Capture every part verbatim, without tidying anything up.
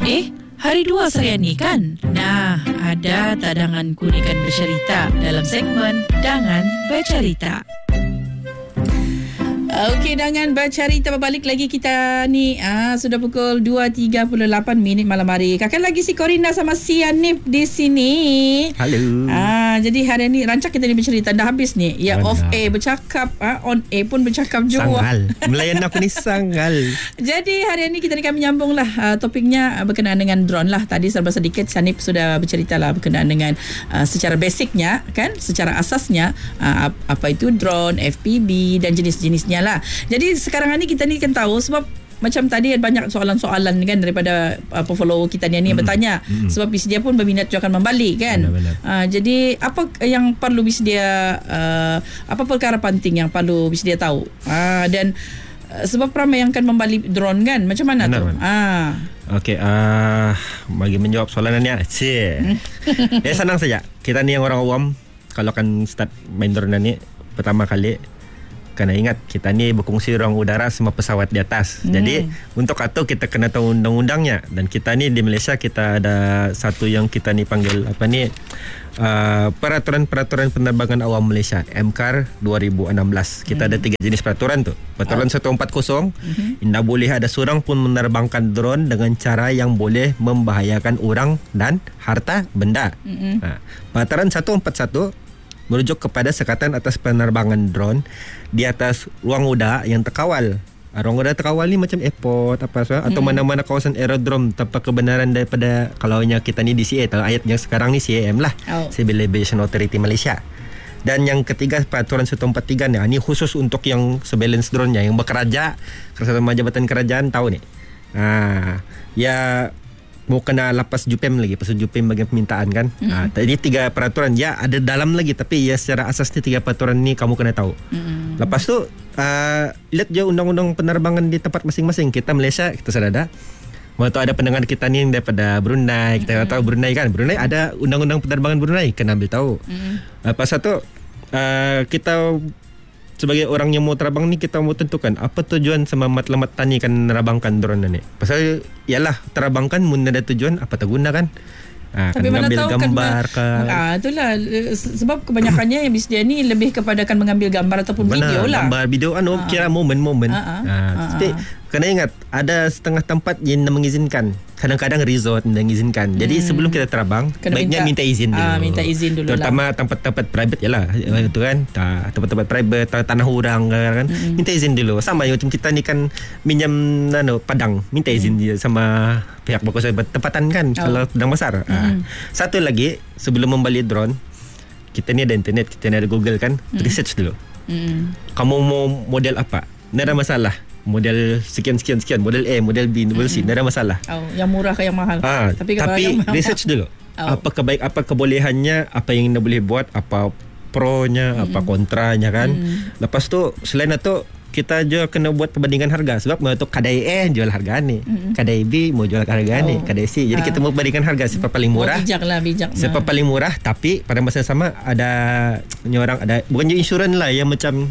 Eh, hari dua saya ni kan? Nah, ada tadangan Kunikan Bercerita dalam segmen Dangan Bercerita. Okey, dengan bercerita berbalik lagi kita ni. Ah, sudah pukul dua tiga puluh lapan minit malam hari. Kakak lagi si Corina sama si Hanif di sini. Halo. Ah, jadi hari ni rancak kita ni bercerita dah habis ni. Ya, off air bercakap, ah, on air pun bercakap juga. Sangal. Melayan aku ni sangal. Jadi hari ni kita ni kami menyambung lah uh, topiknya uh, berkenaan dengan drone lah. Tadi serba sedikit Hanif sudah bercerita lah berkenaan dengan uh, secara basicnya kan, secara asasnya uh, apa itu drone, F P V dan jenis-jenisnya lah. Jadi sekarang ni kita ni kan tahu sebab macam tadi banyak soalan-soalan kan daripada uh, follower kita ni, ni yang bertanya mm. sebab dia pun berminat juga akan membalik kan. Uh, jadi apa yang perlu dia uh, apa perkara penting yang perlu dia tahu uh, dan uh, sebab ramai yang akan membalik drone kan, macam mana benar, tu ah Okey, uh, bagi menjawab soalannya cik ya senang saja. Kita ni yang orang awam kalau akan start main drone ni pertama kali kena ingat kita ni berkongsi ruang udara sama pesawat di atas. Hmm. Jadi untuk itu kita kena tahu undang-undangnya, dan kita ni di Malaysia kita ada satu yang kita ni panggil apa ni uh, peraturan-peraturan penerbangan awam Malaysia M C A R dua ribu enam belas. Kita hmm. ada tiga jenis peraturan tu. Peraturan oh. seratus empat puluh hmm. tidak boleh ada seorang pun menerbangkan drone dengan cara yang boleh membahayakan orang dan harta benda. Hmm. Ha. Peraturan seratus empat puluh satu merujuk kepada sekatan atas penerbangan drone di atas ruang udara yang terkawal. Ruang udara terkawal ni macam airport apa so, atau mm-hmm. mana-mana kawasan aerodrom tanpa kebenaran daripada, kalau kita ni D C A, ayat yang sekarang ni C A M lah, oh. Civil Aviation Authority Malaysia. Dan yang ketiga peraturan seratus empat puluh tiga ni, ini khusus untuk yang surveillance drone-nya yang bekerja kerjasama jabatan kerajaan tahu ni. Ha, ya mau kena lapas Jupem lagi, pasal Jupem bagi permintaan kan. Mm-hmm. Ha, tadi tiga peraturan ya ada dalam lagi, tapi ya secara asas ni tiga peraturan ni kamu kena tahu. Mm-hmm. Lepas tu uh, lihat je undang-undang penerbangan di tempat masing-masing. Kita Malaysia kita sudah ada. Mau tahu ada pendengar kita ni daripada Brunei, kita mm-hmm. tahu Brunei kan. Brunei ada undang-undang penerbangan Brunei, kena ambil tahu. Mm-hmm. Lepas tu uh, kita sebagai orang yang mau terbang ni, kita mau tentukan apa tujuan sama matlamat tani kan nerabangkan drone ni. Pasal ialah terbangkan mun ada tujuan apa terguna kan. Ha, tapi kan mana mengambil tahu gambar kan, ke. Ah, itulah sebab kebanyakannya yang bisnis ni lebih kepada akan mengambil gambar ataupun benar, video lah. Gambar video anu ah. kira momen-momen. Ah, ah. Ha, ah, tapi ah. kena ingat ada setengah tempat yang mengizinkan. Kadang-kadang resort yang mengizinkan. Jadi hmm. sebelum kita terbang kena baiknya minta, minta izin dulu. Ah, minta izin dulu. Terutama lah. tempat-tempat private yalah. Hmm. Itu kan. Tempat-tempat private, tanah orang kan. Hmm. Minta izin dulu. Sama macam kita ni kan minjam anu padang, minta izin hmm. dia sama pihak berkuasa tempatan kan. Oh. Kalau padang besar. Hmm. Ha. Satu lagi, sebelum membeli drone, kita ni ada internet, kita ni ada Google kan. Hmm. Research dulu. Hmm. Kamu mau model apa? Tidak ada masalah. Model sekian-sekian-sekian, model A, model B, model C, tidak ada masalah. Oh, yang murah ke yang mahal. Ha, tapi tapi research dulu. Oh. Apa kebaik, apa kebolehannya, apa yang anda boleh buat, apa pro-nya, mm-hmm. apa kontranya kan. Mm. Lepas tu selain itu kita juga kena buat perbandingan harga, sebab mau tu kedai A jual harga ni, mm-hmm. kedai B mau jual harga oh. ni, kedai C. Jadi ha. kita mau bandingkan harga siapa paling murah. Oh, bijak lah, bijak. Siapa nah. paling murah, tapi pada masa sama ada ni orang ada bukan insurans lah yang macam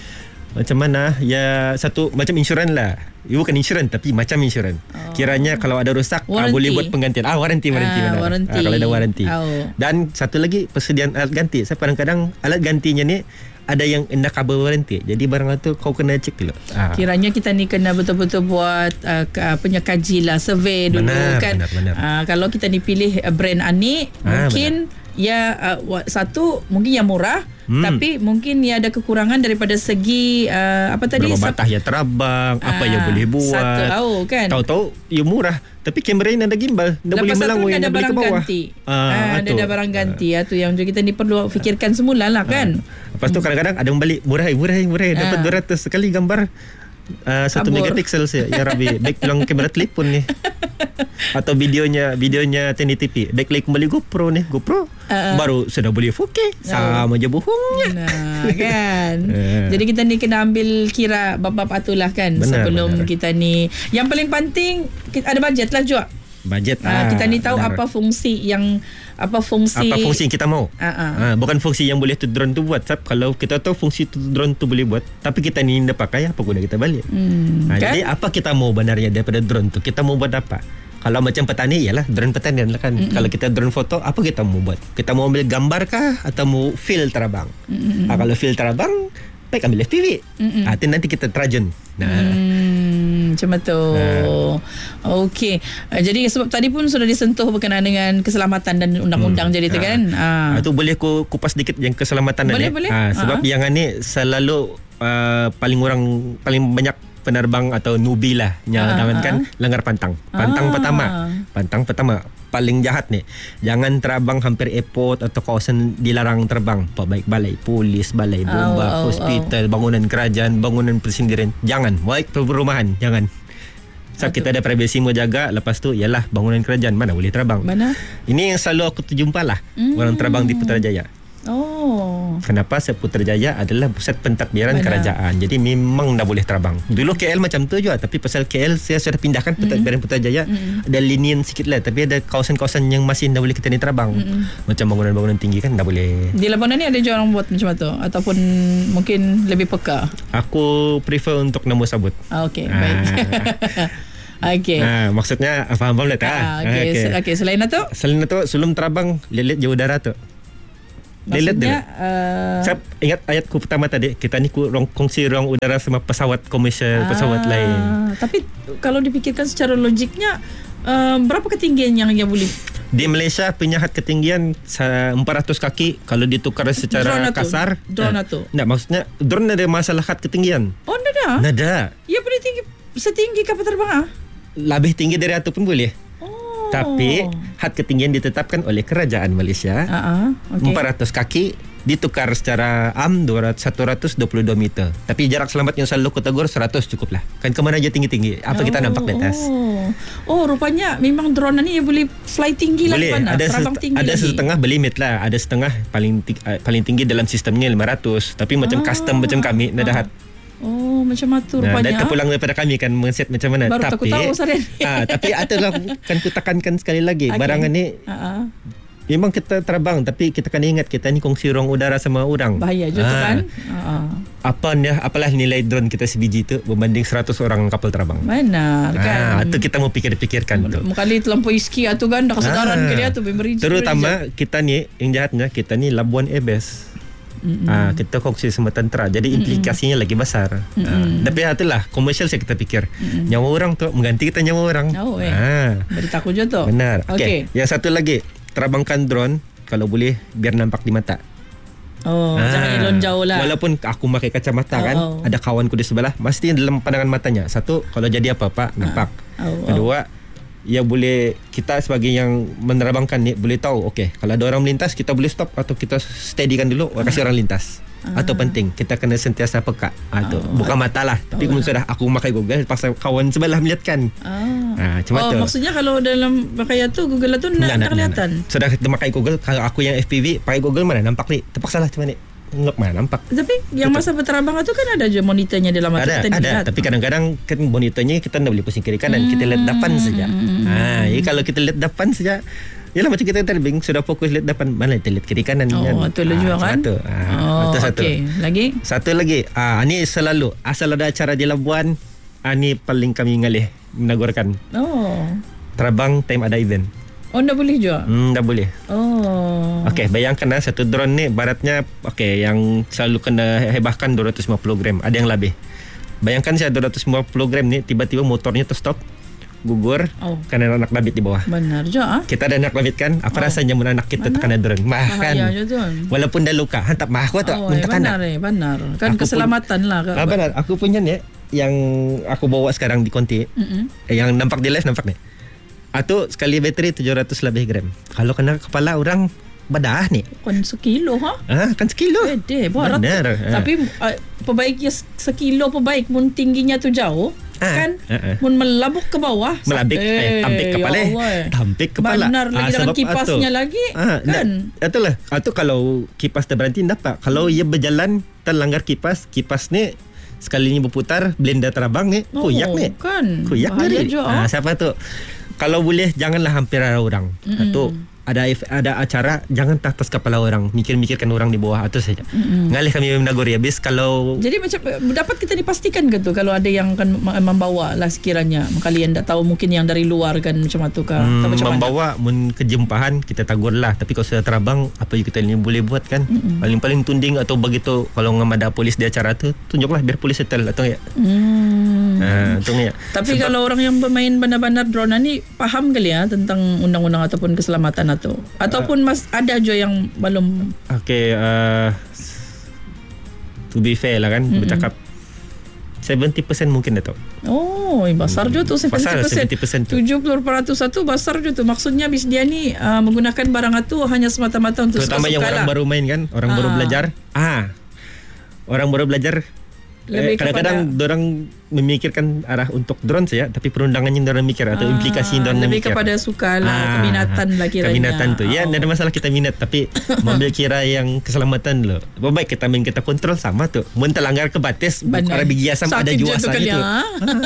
macam mana ya, satu macam insurans lah. Ia bukan insurans tapi macam insurans. Oh. Kiranya kalau ada rosak ah, boleh buat penggantian. Ah waranti waranti ah, benar. Waranti. Ah, kalau ada waranti. Oh. Dan satu lagi persediaan alat ganti. Saya kadang-kadang alat gantinya ni ada yang hendak cover waranti. Jadi barang tu kau kena cek dulu. Ah. Kiranya kita ni kena betul-betul buat uh, punya kaji lah, survey dulu benar, kan. Benar, benar. Uh, kalau kita ni pilih brand Ani, ah, mungkin benar. Ya uh, satu mungkin yang murah, hmm. tapi mungkin ya ada kekurangan daripada segi uh, apa tadi berapa batah yang terabang, uh, apa yang boleh buat. Satu tahu kan. Tahu-tahu ia murah, tapi kamera ini ada gimbal, dah boleh melangu yang dah beli ke bawah. Ganti. Ah, ah, ada ada barang ganti. Ah, tu yang kita ni perlu fikirkan semula lah kan. Ah. Lepas tu kadang-kadang ada membalik murah, murah, murah, dapat ah. dua ratus sekali gambar. Uh, satu megapiksel saja. Ya Rabbi, baik pulang kamera telefon ni. Atau videonya videonya ten eighty p. Baik kembali GoPro ni, GoPro uh, baru sudah boleh four K. Sama oh. je bohongnya. Nah, kan. Jadi kita ni kena ambil kira bab-bab atulah kan. Benar, sebelum benar. Kita ni. Yang paling penting ada bajet lah juga. Bajet. Uh, kita ni tahu benar. Apa fungsi yang apa fungsi apa fungsi yang kita mau. Uh-uh. Ha, bukan fungsi yang boleh tu drone tu buat. Sebab kalau kita tahu fungsi tu drone tu boleh buat, tapi kita ni tidak pakai, apa guna kita balik. Hmm, ha, kan? Jadi apa kita mau benarnya daripada drone tu? Kita mau buat apa? Kalau macam petani, ialah drone pertanian lah kan. Mm-mm. Kalau kita drone foto, apa kita mau buat? Kita mau ambil gambar kah atau mau feel terbang? Ah, kalau feel terbang, baik ambil F P V. Ah, nanti kita terjun. Nah. Hmm, macam tu. Nah. Okey. Uh, jadi sebab tadi pun sudah disentuh berkenaan dengan keselamatan dan undang-undang hmm. jadi tu kan. Ah. Ah. Tu boleh aku kupas sedikit yang keselamatan boleh, ni. Boleh. Ah, sebab ah. yang ni selalu uh, paling orang paling banyak penerbang atau newbie lah yang ah. kan langgar pantang. Pantang ah. pertama. Pantang pertama paling jahat ni. Jangan terbang hampir airport atau kawasan dilarang terbang. Baik balai polis, balai bomba, oh, oh, hospital, oh. bangunan kerajaan, bangunan persendirian. Jangan. Baik perumahan, jangan. Sebab kita ada privacy mau jaga. Lepas tu ialah bangunan kerajaan, mana boleh terbang. Mana? Ini yang selalu aku terjumpa lah. Mm. Orang terbang di Putrajaya. Oh. Kenapa? Sebab Putrajaya adalah pusat pentadbiran Mana? kerajaan. Jadi memang dah boleh terbang. Dulu K L macam tu juga. Tapi pasal K L saya sudah pindahkan pentadbiran mm. Putrajaya. Mm. Ada lenient sikit lah. Tapi ada kawasan-kawasan yang masih dah boleh kita ni terbang. Mm. Macam bangunan-bangunan tinggi kan dah boleh. Di Labuan ni ada je orang buat macam tu? Ataupun mungkin lebih peka? Aku prefer untuk nombor sabut. Ah, okay, ah. baik. Okey. Ha, maksudnya faham-faham lah tak? Ah, okey. Okay. Okay. Selain itu? Selain itu, sebelum terbang, lihat jauh udara tu. Maksudnya uh... Saya ingat ayatku pertama tadi, kita ni kurang kongsi ruang udara sama pesawat komersial, ah, pesawat lain. Tapi kalau dipikirkan secara logiknya, uh, berapa ketinggian yang dia boleh? Di Malaysia punya had ketinggian empat ratus kaki. Kalau ditukar secara drone kasar tu. Drone nah, tu. Nah, maksudnya drone ada masalah had ketinggian. Oh, nada. Nada. Ia boleh tinggi setinggi kapal terbang ah? Lebih tinggi dari itu pun boleh. Oh. Tapi had ketinggian ditetapkan oleh kerajaan Malaysia. Uh-uh. Okay. empat ratus kaki ditukar secara am seratus dua puluh dua meter. Tapi jarak selamat yang selalu aku tegur seratus cukup lah. Kan kemana aja tinggi-tinggi. Apa oh. kita nampak di atas. Oh. oh, rupanya memang drone ni dia boleh fly tinggi lah. Boleh. Ada, set, tinggi ada lagi. setengah berlimit lah. Ada setengah paling tinggi, paling tinggi dalam sistemnya lima ratus. Tapi macam ah. custom macam kami, nada had. Oh, macam tu rupanya. Nah, dan terpulang daripada kami kan men-set macam mana. Baru tapi, aku tahu Saren. ah, tapi adalah kan ku tekankan sekali lagi. Okay. Barangan ni uh-uh. memang kita terbang, tapi kita kena ingat kita ni kongsi ruang udara sama orang. Bahaya je ah. tu kan. Uh-uh. Apa ni, apalah nilai drone kita sebiji tu berbanding seratus orang kapal terbang. Benar kan. Ah, itu kita mau pikir-pikirkan tu. Mukali terlampau iski tu kan dah kesedaran ah. ke dia tu memberi. Terutama kita ni yang jahatnya kita ni Labuan Airbase. Ah, kita kongsi sama tentera. Jadi implikasinya Mm-mm. lagi besar. Ah, tapi itulah komersial saya kita pikir. Mm-mm. Nyawa orang tu mengganti kita nyawa orang. Oh, eh. ah. Berita aku je tu. Benar. Okey. Okay. Yang satu lagi, terbangkan drone kalau boleh biar nampak di mata. Oh, ah. jangan elon jauh lah. Walaupun aku pakai kacamata oh, kan, oh. ada kawanku di sebelah, mesti dalam pandangan matanya. Satu, kalau jadi apa-apa nampak. Ah. Oh, Kedua, oh. ya boleh kita sebagai yang menerbangkan ni boleh tahu okey kalau ada orang melintas kita boleh stop atau kita steadykan dulu uh. kasih orang lintas. Uh. Atau penting kita kena sentiasa peka. Ah tu uh. bukan mata lah tapi uh. sudah aku memakai Google pasal kawan sebelah melihatkan. Uh. Ah cuma oh, tu. Maksudnya kalau dalam pakai tu Google tu nak, nak kelihatan. Sudah kita memakai Google, kalau aku yang F P V pakai Google mana nampak ni. Terpaksalah cuma ni. Ngap mana nampak. Tapi yang masa berterabang tu kan ada je monitornya dalam mata kita. Ada, ada. Tapi kadang-kadang kan monitornya kita tak boleh pusing kiri kanan. Hmm. Kita lihat depan saja. Hmm. Ha, jadi kalau kita lihat depan saja, yalah macam kita terbang sudah fokus lihat depan, mana kita lihat kiri kanan. Oh, kan? betul juga kan. Satu. Ha, oh, itu satu. Okay. Lagi? Satu lagi. Ah, ni selalu asal ada acara di Labuan, ah, ni paling kami ngalih menagurkan. Oh. Terbang time ada event. Oh, dah boleh juga? Hmm, dah boleh. Oh. Okey, bayangkan lah satu drone ni baratnya okey yang selalu kena hebahkan dua ratus lima puluh gram, ada yang lebih. Bayangkan saya dua ratus lima puluh gram ni tiba-tiba motornya terstop, gugur oh. kerana anak babit di bawah. Benar je ah. Kita ada anak babit kan? Apa oh. rasanya mun anak kita terkena drone? Mah kan. Walaupun dah luka, hantap mah aku tu oh, mentekan. Benar eh, benar. Kan aku keselamatan pun, lah. Ah, benar. Aku punya ni yang aku bawa sekarang di konti. Eh, yang nampak di live nampak ni. Atau sekali bateri tujuh ratus lebih gram. Kalau kena kepala orang bedah ni. Kan sekilo ha? Ah, kan sekilo. Bede, benar. Ha. Tapi uh, perbaiknya sekilo perbaik mun tingginya tu jauh. Ah, kan uh, uh. mun melabuk ke bawah melabik eh, tampik kepala ya eh. tampik kepala benar lagi ah, dengan kipasnya atu. Lagi ah, kan itulah atau kalau kipas dah berhenti dapat kalau ia berjalan terlanggar kipas kipas ni sekalinya berputar blender terbang ni oh, kuyak ni kan kuyak ni ah, siapa tu kalau boleh janganlah hampir ada orang. Mm-mm. Satu ada ada acara, jangan atas kepala orang, mikir-mikirkan orang di bawah atas saja. Mm-hmm. Ngalih kami menagori habis kalau. Jadi macam dapat kita dipastikan ke tu kalau ada yang akan membawa lah sekiranya kalian tak tahu mungkin yang dari luar kan macam tu kah? Hmm, membawa mun kejempahan kita tagur lah, tapi kalau sudah terabang apa yang kita ni boleh buat kan? Mm-hmm. Paling-paling tunding atau begitu kalau ngamada polis di acara tu tunjuklah biar polis settle atau ya. Hmm. Ha, ya. Tapi sebab kalau orang yang bermain benar-benar drone ni faham kali ya tentang undang-undang ataupun keselamatan atau ataupun uh, mas ada jo yang belum. Okay, uh, to be fair lah kan, mm-hmm. bercakap seventy percent mungkin dah tahu. Oh, besar jo tu seventy percent. tujuh puluh peratus satu besar jo tu. Maksudnya bis dia ni uh, menggunakan barang itu hanya semata-mata untuk terutama yang orang lah. Baru main kan, orang ah. baru belajar. Ah. Orang baru belajar eh, kadang-kadang orang memikirkan arah untuk drone saja, tapi perundangannya orang mikir atau ah, implikasi orang lebih mikir. Kepada suka lah, ah, keminatan lah kiranya. Keminatan tu. Ya, oh. ada masalah kita minat tapi ambil kira yang keselamatan lo. Baik kita main kita kontrol sama tu. Mun terlanggar ke batas, orang bigi asam ada juasa itu. Ah.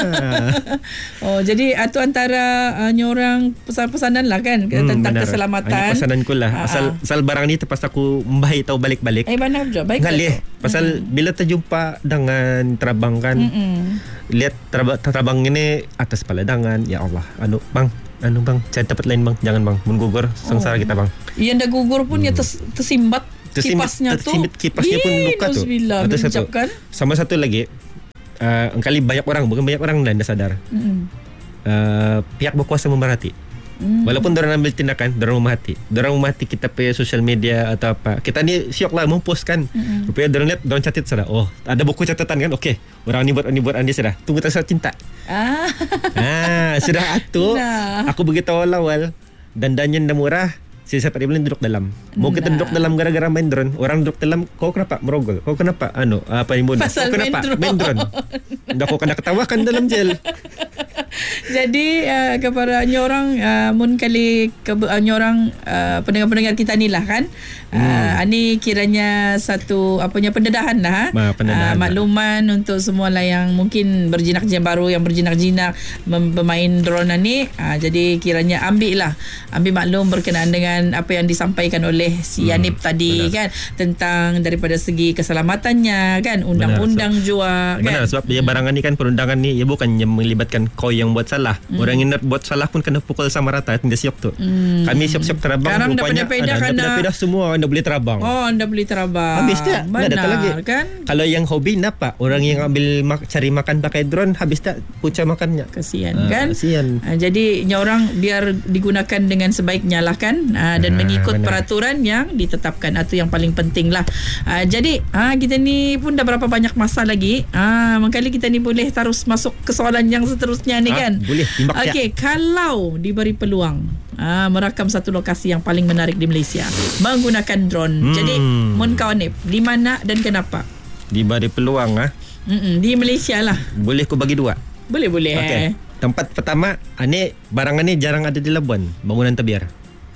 Oh, jadi itu antara uh, nyorang pesan-pesanan lah kan hmm, tentang benar. Keselamatan. Hanya pesananku lah. Asal asal barang ni terpas aku membahi tahu balik-balik. Eh benar jo, baik. Ngalih. Pasal mm-hmm. bila terjumpa dengan terabang kan. Mm-hmm. Lihat terabang, terabang ini atas paladangan, ya Allah, anu bang, anu bang, cari tempat lain bang, jangan bang, menggugur sengsara oh. kita bang. Iya ndak gugur pun hmm. ya tes, tersimbat tersimbat, kipasnya tu. Tersimbat kipasnya pun luka tu. Ada satu. Sama satu lagi, uh, engkali banyak orang, bukan banyak orang dah sadar. Mm-hmm. Uh, pihak berkuasa memerhati. Hmm. Walaupun dorang ambil tindakan, dorang memahati. Dorang memahati kita punya social media atau apa. Kita ni syok lah mempost kan. Hmm. Rupanya dorang lihat, dorang catat sudah. Oh, ada buku catatan kan? Okey, orang ni buat, orang ni buat, orang ni sudah. Tunggu tak sudah cinta. Ah, ah sudah atu. Nah. Aku beritahu awal-awal. Dandannya dah murah. Saya siapa dia boleh duduk dalam. Mau nah. kita duduk dalam gara-gara main drone. Orang duduk dalam, kau kenapa merogol? Kau kenapa? Anu, apa yang bodoh? Kau kenapa main drone? Dah kau kena ketawakan dalam jail. Jadi uh, kepada nyorang uh, mun kali ke uh, nyorang uh, pendengar-pendengar kita ni lah kan. Uh, hmm. Ini kiranya satu apanya pendedahan lah. Ha? Pendedahan uh, makluman lah. Untuk semua lah yang mungkin berjinak-jinak baru yang berjinak-jinak mem- bermain drone ni. Uh, jadi kiranya ambil lah. Ambil maklum berkenaan dengan apa yang disampaikan oleh si Yanip hmm. tadi benar. Kan tentang daripada segi keselamatannya kan undang-undang benar, jua kan. Benar sebab dia barangan ni kan perundangan ni ya bukan yang melibatkan kau yang buat salah. Hmm. Orang yang buat salah pun kena pukul sama rata tidak siap tu. Hmm. Kami siap-siap terabang sekarang rupanya ada pedah semua anda boleh terabang. Oh, anda boleh terabang. Habis tak? Benar tak lagi kan? Kalau yang hobi napa? Orang yang ambil mak- cari makan pakai drone habis tak punca makannya. Kesian uh, kan? Kesian. Uh, jadi orang biar digunakan dengan sebaiknya lah kan uh, dan uh, mengikut benar. Peraturan yang ditetapkan. Itu yang paling penting lah. Uh, jadi uh, kita ni pun dah berapa banyak masa lagi. Uh, mengkali kita ni boleh terus masuk ke soalan yang seterusnya ni uh, kan? Boleh. Okey, kalau diberi peluang uh, merakam satu lokasi yang paling menarik di Malaysia menggunakan drone. Hmm. Jadi, mun kau ni di mana dan kenapa? Diberi peluang ah. Mm-mm, di Malaysia lah. Boleh ku bagi dua. Boleh boleh. Okey. Tempat pertama, ini barangan ni jarang ada di Labuan, bangunan tebiar.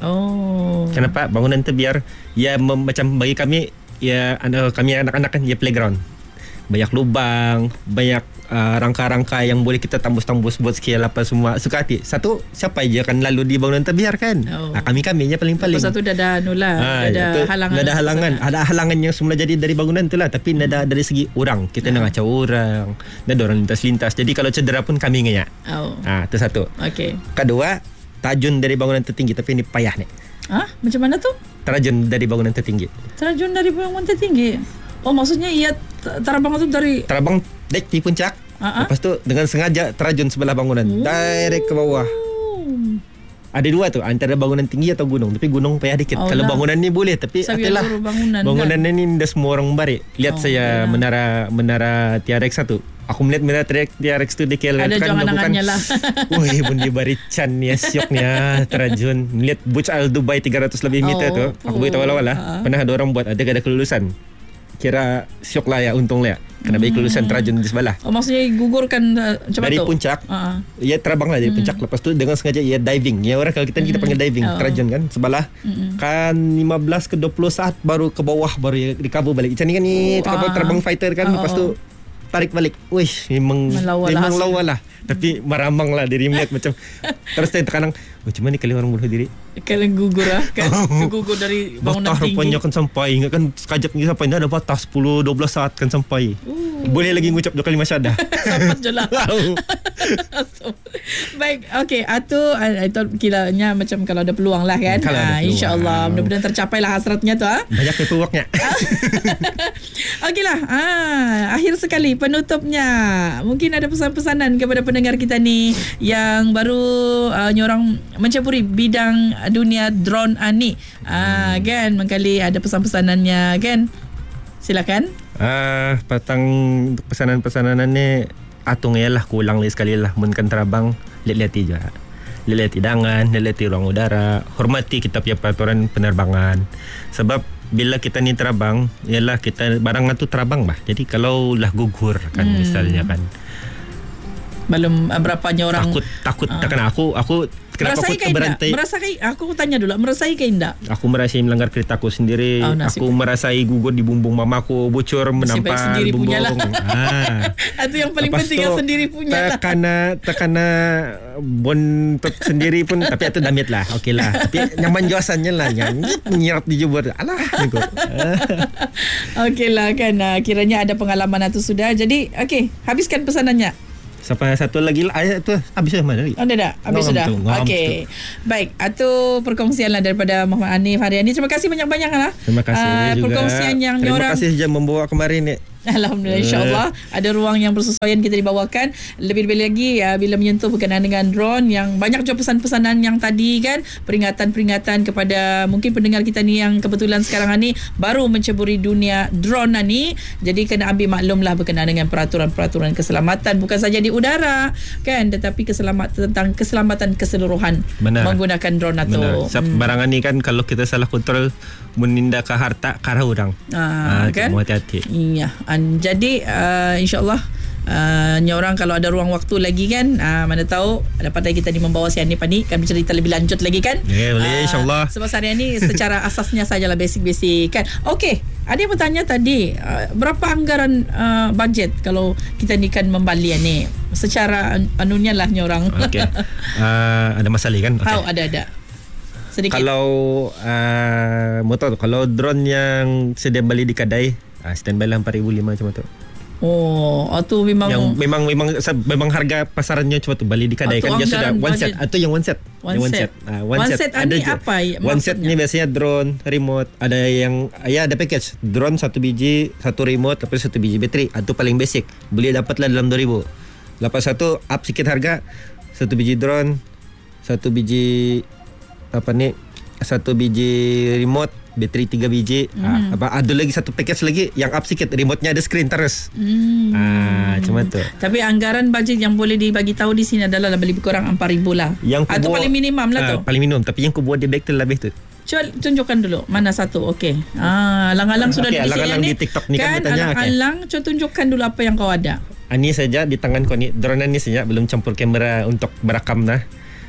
Oh. Kenapa? Bangunan tebiar ya mem- macam bagi kami ya anda, kami anak-anak kan ya playground. Banyak lubang, banyak uh, rangka-rangka yang boleh kita tambus-tambus buat skill apa semua. Suka hati. Satu, siapa je akan lalu di bangunan tebiar kan? Oh. Ha, kami-kaminya paling-paling. Satu dah ada nula, ha, dah ada halangan. Dah ada halangan. Ada halangan yang semula jadi dari bangunan tu lah. Tapi hmm. ada dari segi orang. Kita nak ngacau orang. Dan ada orang lintas-lintas. Jadi kalau cedera pun kami ngayak. Oh. Ha, itu satu. Okey. Kedua, terjun dari bangunan tertinggi. Tapi ini payah ni. Ah, macam mana tu? Terjun dari bangunan tertinggi. Terjun dari bangunan tertinggi. Oh, maksudnya ia terabang tu dari terabang dek di puncak. Uh-huh. Lepas tu dengan sengaja terjun sebelah bangunan, oh. direct ke bawah. Ada dua tu, antara bangunan tinggi atau gunung. Tapi gunung payah dikit. Oh, kalau lah. Bangunan ni boleh, tapi atilah bangunan, bangunan kan? Ni dah semua orang barik. Lihat oh, saya ya. menara menara T R X satu. Aku melihat menara T R X tu di K L ada kan bukan. Lah. Wih, bun di barican ni syoknya terjun. Melihat Burj Al Dubai tiga ratus lebih meter oh, tu. Aku beritahu awal-awal lah. Uh. Pernah ada orang buat ada ada kelulusan. Kira syok lah ya, untung lah ya. Kena bagi kelulusan terjun di sebelah. Oh, maksudnya gugurkan uh, macam dari tu? Puncak. Uh-huh. Ia terbang lah dari mm. puncak. Lepas tu dengan sengaja ia diving. Ya orang kalau kita mm. kita panggil diving, oh. terjun kan sebelah. Mm. Kan lima belas ke dua puluh saat baru ke bawah baru recover balik. Macam ni kan ni oh, uh. terbang fighter kan. Oh, lepas tu tarik balik. Wish, memang Melawa lah memang hasil. lawa lah. Tapi maramang lah diri melihat macam. Terus saya terkadang, macam mana kali orang bunuh diri? Kalau gugur lah kan. Gugur dari bangunan Batas tinggi. rupanya kan sampai. Ingat kan sekejap ni sampai. Dah ada batas sepuluh dua belas saat kan sampai. Uh. Boleh lagi ngucap dua kali masyadah. Sampai je lah. So, baik, okey. Atu, itu kiranya macam kalau ada peluang lah kan. Kalau ada Ha, peluang. InsyaAllah. Mudah-mudahan tercapai lah hasratnya tu. Ha? Banyak paperworknya. Okeylah. Ah, akhir sekali penutupnya. Mungkin ada pesan-pesanan kepada pendengar kita ni yang baru uh, nyorang menceburi bidang dunia drone uh, ni. Ah, kan mengkali ada pesan-pesanannya kan. Silakan. Ah, patang pesanan-pesanan ni atung ialah kulang lagi sekali lah mun kan terbang lihat-lihat je. Lihat hidangan, lihat ruang udara, hormati kita punya peraturan penerbangan. Sebab bila kita ni terbang, ialah kita barang tu terbang bah. Jadi kalau lah gugur kan hmm. misalnya kan. Belum uh, berapanya orang Takut takut Ah. takkan aku aku kenapa merasai aku ke indak? terberantai? Merasai, aku tanya dulu, merasai ke indak? Aku merasai melanggar keretaku sendiri. Oh, nasib. Aku merasai gugur di bumbung mamaku, bocor Nasib baik menampal sendiri bumbung. punya lah. Ah. Itu yang paling Lepas penting tu, yang sendiri punya lah. Tekana tekana bontot sendiri pun tapi itu damit lah. Okey lah. Tapi nyaman juasannya lah yang nyerap di jubur. Alah gitu. Okey lah kan, uh, kiranya ada pengalaman itu sudah. Jadi okey, habiskan pesanannya. Sampai satu lagi lah ayat tu habis dah mana lagi? Oh, dah dah. Habis Ngam sudah. tu, ngam Okey. Baik, itu perkongsian lah daripada Muhammad Hanif hari ini. Terima kasih banyak-banyak lah. Terima kasih Ah, juga. Perkongsian yang Terima orang kasih je membawa kemarin ni. Alhamdulillah, insyaAllah ada ruang yang bersesuaian kita dibawakan. Lebih-lebih lagi uh, bila menyentuh berkenaan dengan drone, yang banyak juga pesan-pesanan yang tadi kan, peringatan-peringatan kepada mungkin pendengar kita ni yang kebetulan sekarang ni baru menceburi dunia drone ni. Jadi kena ambil maklum lah berkenaan dengan peraturan-peraturan keselamatan, bukan saja di udara kan, tetapi keselamatan tentang keselamatan keseluruhan. Benar. Menggunakan drone atau Benar. Sebab hmm. barangan ni kan kalau kita salah kontrol menindak ke harta karah orang. Ah, Ah, kan? Mau hati-hati. Iya. Um, jadi uh, insyaAllah uh, ni orang kalau ada ruang waktu lagi kan, uh, mana tahu dapat lagi kita ni membawa si Hanif ni kan bercerita lebih lanjut lagi kan. Ya, boleh Ah, insyaAllah. Sebab hari ni secara asasnya sajalah basic-basic kan. Okey, ada yang bertanya tadi uh, berapa anggaran uh, bajet kalau kita ni kan membali ni secara anunya lah ni orang. Okey. Uh, ada masalah kan? Tahu ada-ada. Sedikit. Kalau uh, motor kalau drone yang sedia beli di kedai, uh, standby lah empat ribu lima macam tu. Oh, itu memang Yang memang memang memang harga pasarannya cuma tu beli di kedai Atau kan dia sudah anggaran one set budget. atau yang one set. One Yang set. Uh, One set ni je. apa ya- One set maksudnya? ni biasanya drone, remote, ada yang ya ada package. Drone satu biji, satu remote, lepas satu biji bateri. Itu paling basic. Boleh dapatlah dalam dua ribu. Lepas satu up sikit harga, satu biji drone, satu biji apa ni satu biji remote, bateri tiga biji. Mm. Ah, apa ada lagi satu package lagi yang up sikit, remote-nya ada screen terus. Hmm. Ah, cuma tu. Tapi anggaran bajet yang boleh dibagi tahu di sini adalah beli kurang empat ribu lah. Yang Atau paling minimum lah ah, tu. Paling minimum, tapi yang ku buat dia back tu lebih tu. Cuba tunjukkan dulu mana satu. Okey. Ah, alang-alang sudah Okey, di alang-alang sini di TikTok ni kan bertanya, okey. Alang-alang cuba tunjukkan dulu apa yang kau ada. Ini saja di tangan kau ni, drone ni saja belum campur kamera untuk berakam dah.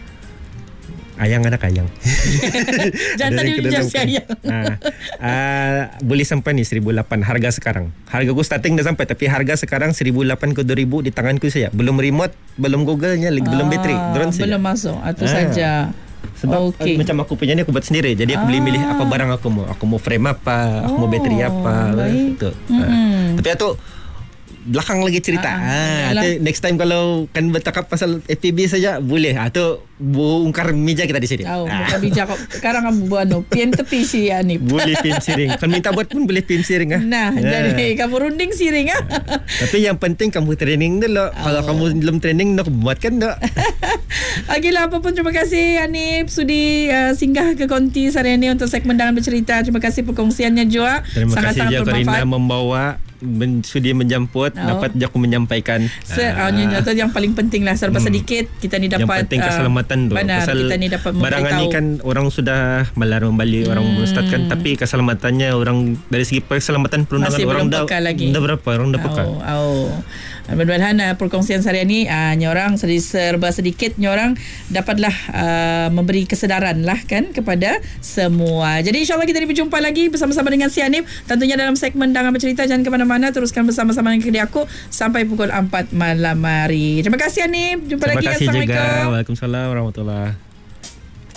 Ayang ada kayang. Jangan tadi ucap si ayang. Ah, ah, boleh sampai ni seribu lapan harga sekarang. Harga ku starting dah sampai, tapi harga sekarang seribu lapan ke dua ribu di tanganku saja. Belum remote, belum Google-nya, lagi belum bateri. Drone saja. Belum masuk. Itu Ah. saja. Sebab Okey. okay. macam aku punya ni aku buat sendiri. Jadi aku boleh milih apa barang aku mau. Aku mau frame apa, aku mau Oh, bateri apa. baik. Gitu. Mm-mm. Ah. Tapi itu belakang lagi cerita. Ah, Ah, yalah. tu next time kalau kan bercakap pasal F P B saja boleh. Ah tu bongkar meja kita di sini. Oh, Ah. bukan bijak kau. Sekarang kamu buat no. Piem tepi si Hanif. Boleh film siring. Kan minta buat pun boleh film siring ah. Nah, Ah. jadi kamu runding siring ah. Tapi yang penting kamu training dulu. Oh. Kalau kamu belum training nak buatkan tak? Okeylah, apapun terima kasih Hanif sudi uh, singgah ke Konti hari ini untuk segmen Dangan Bercerita. Terima kasih perkongsiannya juga. Terima Sangat-sangat kasih je Karina bermanfaat. membawa men, sudi menjemput, Oh. dapat je aku menyampaikan. Se, uh, uh, yang paling penting lah serba Hmm. sedikit kita ni dapat Yang penting keselamatan tu. Benar, Pasal kita ni dapat barangan ni memberitahu. kan orang sudah melarang membeli, orang Hmm. menstart tapi keselamatannya orang dari segi keselamatan perundangan Masih orang belum dah, peka lagi. dah berapa orang dah peka. Oh, oh. Mudah-mudahan uh, perkongsian hari ini uh, nyorang serba sedikit nyorang dapatlah uh, memberi kesedaran lah kan kepada semua. Jadi insyaAllah kita berjumpa lagi bersama-sama dengan si Hanif tentunya dalam segmen Dangan Bercerita. Jangan ke mana-mana. mana-mana. Teruskan bersama-sama dengan Kedai Aku sampai pukul empat malam hari. Terima kasih Hanif. Jumpa Terima lagi. kasih juga. Assalamualaikum. Waalaikumsalam warahmatullahi.